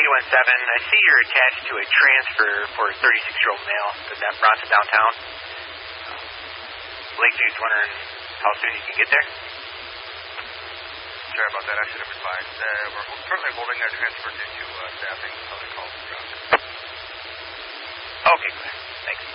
I see you're attached to a transfer for a 36-year-old male. Is that Bronson downtown? Lakeview's wondering how soon you can get there. Sorry about that. I should have advised. We're currently holding that transfer due to staffing. So they called Bronson. Okay, good. Thanks.